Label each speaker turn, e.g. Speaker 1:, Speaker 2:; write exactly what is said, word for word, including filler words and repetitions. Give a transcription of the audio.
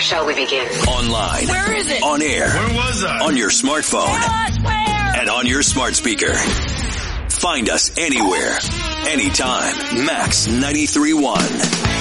Speaker 1: shall we begin?
Speaker 2: Online.
Speaker 3: Where is it?
Speaker 2: On air.
Speaker 4: Where was I?
Speaker 2: On your smartphone.
Speaker 3: What? Where?
Speaker 2: And on your smart speaker. Find us anywhere, anytime. Max ninety-three point one.